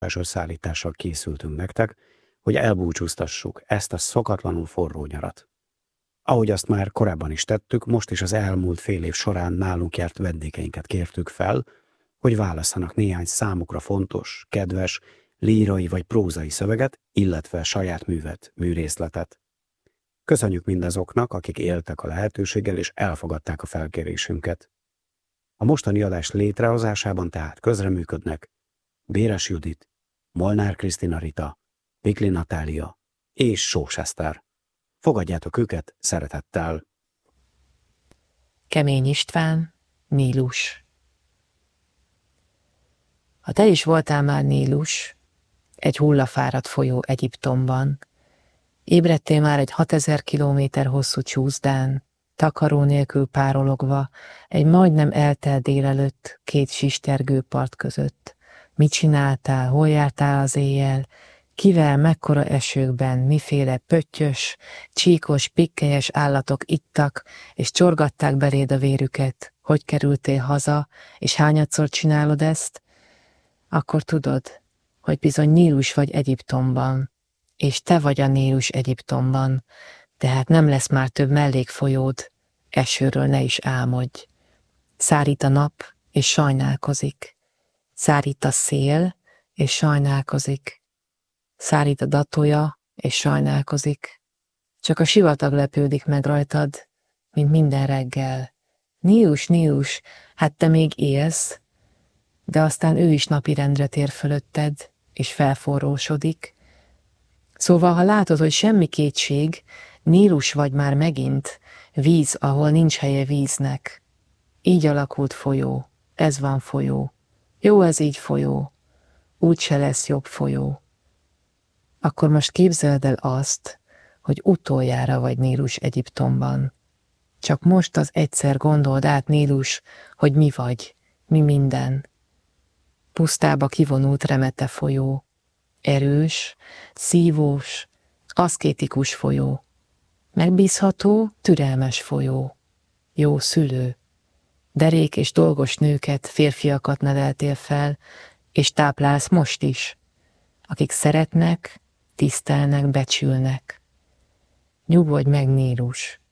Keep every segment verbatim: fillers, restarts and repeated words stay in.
összeállítással készültünk nektek, hogy elbúcsúztassuk ezt a szokatlanul forró nyarat. Ahogy azt már korábban is tettük, most is az elmúlt fél év során nálunk járt vendégeinket kértük fel, hogy válasszanak néhány számukra fontos, kedves, lírai vagy prózai szöveget, illetve saját művet, műrészletet. Köszönjük mindazoknak, akik éltek a lehetőséggel és elfogadták a felkérésünket. A mostani adás létrehozásában tehát közreműködnek Béres Judit, Molnár Krisztina Rita, Pikli Natália és Sós Eszter. Fogadjátok őket szeretettel! Kemény István, Nílus. Ha te is voltál már Nílus, egy hullafáradt folyó Egyiptomban, ébredtél már egy hatezer kilométer hosszú csúszdán, takaró nélkül párologva, egy majdnem eltelt délelőtt két sistergő part között. Mit csináltál, hol jártál az éjjel, kivel, mekkora esőkben, miféle pöttyös, csíkos, pikkelyes állatok ittak, és csorgatták beléd a vérüket, hogy kerültél haza, és hányadszor csinálod ezt, akkor tudod, hogy bizony Nílus vagy Egyiptomban, és te vagy a Nílus Egyiptomban, tehát nem lesz már több mellékfolyód, esőről ne is álmodj. Szárít a nap, és sajnálkozik. Szárít a szél, és sajnálkozik. Szárít a datója, és sajnálkozik. Csak a sivatag lepődik meg rajtad, mint minden reggel. Nílus, Nílus, hát te még élsz, de aztán ő is napirendre tér fölötted, és felforrósodik. Szóval, ha látod, hogy semmi kétség, Nílus vagy már megint, víz, ahol nincs helye víznek. Így alakult folyó, ez van folyó. Jó ez így folyó, úgyse lesz jobb folyó. Akkor most képzeld el azt, hogy utoljára vagy Nílus Egyiptomban. Csak most az egyszer gondold át, Nílus, hogy mi vagy, mi minden. Pusztába kivonult remete folyó, erős, szívós, aszkétikus folyó, megbízható, türelmes folyó, jó szülő. Derék és dolgos nőket, férfiakat neveltél fel, és táplálsz most is, akik szeretnek, tisztelnek, becsülnek. Nyugodj meg, Nílus.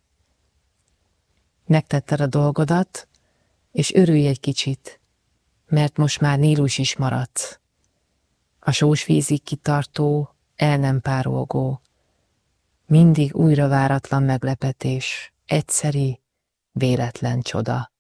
Megtetted a dolgodat, és örülj egy kicsit, mert most már Nílus is maradsz. A sós vízig kitartó, el nem párolgó, mindig újra váratlan meglepetés, egyszeri, véletlen csoda.